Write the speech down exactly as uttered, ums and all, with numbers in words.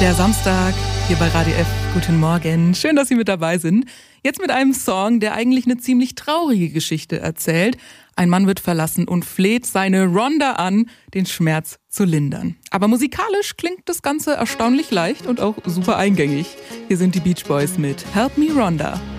Der Samstag hier bei Radio F. Guten Morgen. Schön, dass Sie mit dabei sind. Jetzt mit einem Song, der eigentlich eine ziemlich traurige Geschichte erzählt. Ein Mann wird verlassen und fleht seine Rhonda an, den Schmerz zu lindern. Aber musikalisch klingt das Ganze erstaunlich leicht und auch super eingängig. Hier sind die Beach Boys mit Help Me Rhonda.